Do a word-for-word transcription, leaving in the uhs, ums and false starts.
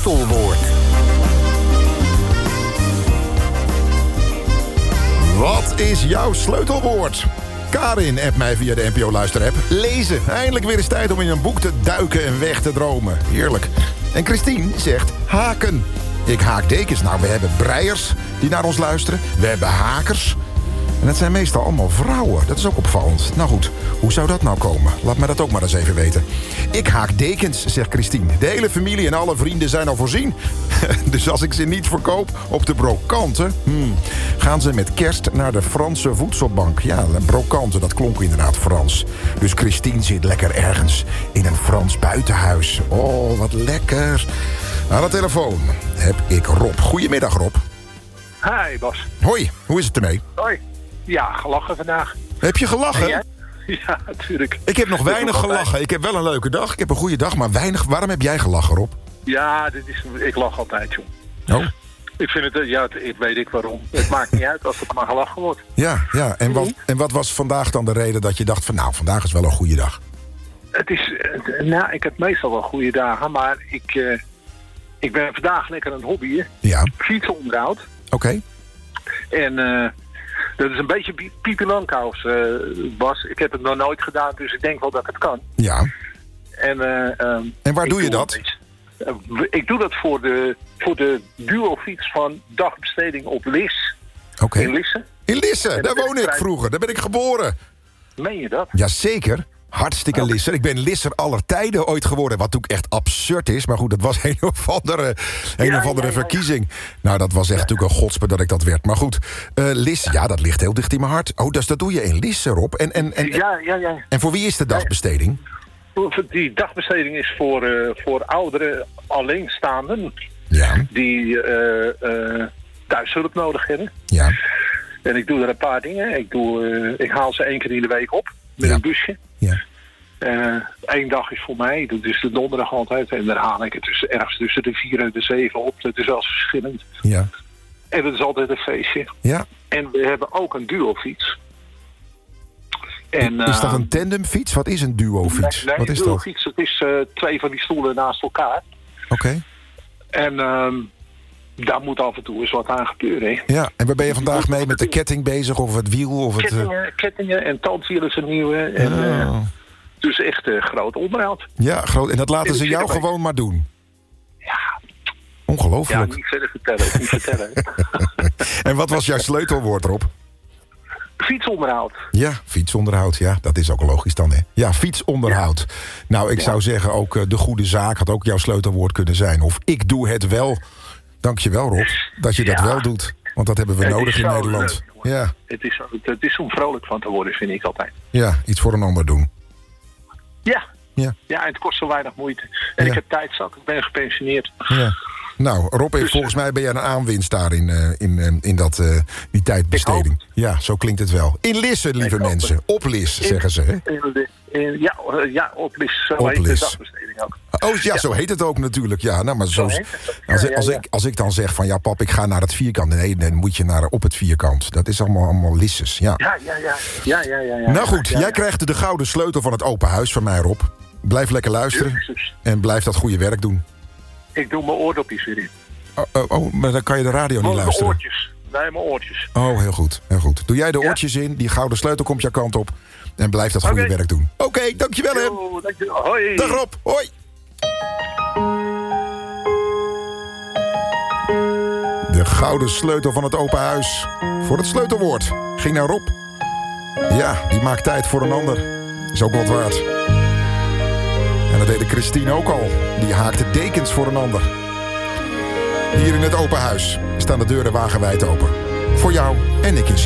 sleutelwoord. Wat is jouw sleutelwoord? Karin appt mij via de N P O-luisterapp. Lezen. Eindelijk weer eens tijd om in een boek te duiken en weg te dromen. Heerlijk. En Christine zegt haken. Ik haak dekens. Nou, we hebben breiers die naar ons luisteren. We hebben hakers. En dat zijn meestal allemaal vrouwen. Dat is ook opvallend. Nou goed, hoe zou dat nou komen? Laat mij dat ook maar eens even weten. Ik haak dekens, zegt Christine. De hele familie en alle vrienden zijn al voorzien. Dus als ik ze niet verkoop op de brokanten... Hmm, gaan ze met kerst naar de Franse voedselbank. Ja, brokanten, dat klonk inderdaad Frans. Dus Christine zit lekker ergens in een Frans buitenhuis. Oh, wat lekker. Aan de telefoon heb ik Rob. Goedemiddag, Rob. Hi, Bas. Hoi, hoe is het ermee? Hoi. Ja, gelachen vandaag. Heb je gelachen? Ja, natuurlijk. Ik heb nog weinig gelachen. Ik heb wel een leuke dag. Ik heb een goede dag, maar weinig. Waarom heb jij gelachen, Rob? Ja, dit is, ik lach altijd, joh. Oh. Ik vind het, ja, het, ik weet ik waarom. Het maakt niet uit als het maar gelachen wordt. Ja, ja. En wat, en wat was vandaag dan de reden dat je dacht van... nou, vandaag is wel een goede dag? Het is, nou, ik heb meestal wel goede dagen, maar ik, uh, ik ben vandaag lekker aan het hobbyen. Ja. Fietsenonderhoud. Oké. Okay. En... Uh, dat is een beetje Pieter Lankhuis, uh, Bas. Ik heb het nog nooit gedaan, dus ik denk wel dat ik het kan. Ja. En, uh, um, en waar doe je dat? Uh, ik doe dat voor de, voor de duofiets van dagbesteding op Lis. Oké. Okay. In Lisse. In Lisse, daar woon ik vroeger. Daar ben ik geboren. Meen je dat? Jazeker. Hartstikke okay. Lisser. Ik ben Lisser aller tijden ooit geworden. Wat natuurlijk echt absurd is. Maar goed, dat was een of andere, een ja, of andere ja, ja, verkiezing. Ja. Nou, dat was echt ja. natuurlijk een godspe dat ik dat werd. Maar goed, uh, Lisse, ja, dat ligt heel dicht in mijn hart. Oh, dus dat doe je in Lisse, Rob. En, en, en, ja, ja, ja. En voor wie is de dagbesteding? Die dagbesteding is voor, uh, voor oudere alleenstaanden. Ja. Die uh, uh, thuishulp nodig hebben. Ja. En ik doe er een paar dingen. Ik, doe, uh, ik haal ze één keer in de week op. Met ja. een busje. Ja. Eén uh, dag is voor mij, dat is de donderdag altijd. En daar haal ik het dus ergens tussen de vier en de zeven op. Dat is wel verschillend. Ja. En dat is altijd een feestje. Ja. En we hebben ook een duofiets. En, is dat uh, een tandemfiets? Wat is een duofiets? Nee, nee, Wat is een duofiets, dat? Het is uh, twee van die stoelen naast elkaar. Oké. Okay. En um, daar moet af en toe eens wat aan gebeuren. Hè? Ja, en waar ben je vandaag mee met de ketting bezig? Of het wiel? Of het, kettingen, kettingen en tandwielen zijn nieuwe. En, oh. uh, dus echt uh, groot onderhoud. Ja, groot. En dat laten ze jou gewoon maar doen? Ja. Ongelooflijk. Ja, niet verder vertellen. Niet vertellen. En wat was jouw sleutelwoord, Rob? Fietsonderhoud. Ja, fietsonderhoud. Ja, dat is ook logisch dan, hè? Ja, fietsonderhoud. Ja. Nou, ik ja. zou zeggen, ook uh, de goede zaak had ook jouw sleutelwoord kunnen zijn. Of ik doe het wel. Dank je wel, Rob, dat je dat ja. wel doet. Want dat hebben we het nodig in Nederland. Leuk, ja. Het is, het is om vrolijk van te worden, vind ik altijd. Ja, iets voor een ander doen. Ja. Ja, ja en het kost zo weinig moeite. En ja. ik heb tijd zat, ik ben gepensioneerd. Ja. Nou, Rob, dus, volgens mij ben jij een aanwinst daar in, uh, in, uh, in dat, uh, die tijdbesteding. Ja, zo klinkt het wel. In Lisse, lieve mensen. Op Lis, zeggen ze, hè? In, in, ja, uh, ja, op Lis. Zo op heet Lis. de dagbesteding ook. Oh, ja, ja, zo heet het ook natuurlijk. Ja, nou, maar zo, zo als, ja, ja, als, ja. ik, als ik dan zeg van, ja, pap, ik ga naar het vierkant. Nee, dan moet je naar op het vierkant. Dat is allemaal, allemaal Lisses, ja. Ja, ja, ja. ja, ja, ja, ja nou goed, ja, ja, jij ja. krijgt de gouden sleutel van het open huis van mij, Rob. Blijf lekker luisteren. Jezus. En blijf dat goede werk doen. Ik doe mijn oordopjes weer in. Oh, oh, oh, maar dan kan je de radio niet oh, luisteren. Mijn oortjes. Nee, mijn oortjes. Oh, heel goed, heel goed. Doe jij de ja. oortjes in, die gouden sleutel komt jouw kant op. En blijf dat goede okay. werk doen. Oké, okay, dankjewel, hè. Yo, dankjewel. Hoi. Dag Rob, hoi. De gouden sleutel van het open huis. Voor het sleutelwoord. Ging naar Rob. Ja, die maakt tijd voor een ander. Is ook wat waard. En dat deed de Christine ook al. Die haakte dekens voor een ander. Hier in het open huis staan de deuren wagenwijd open. Voor jou en ik in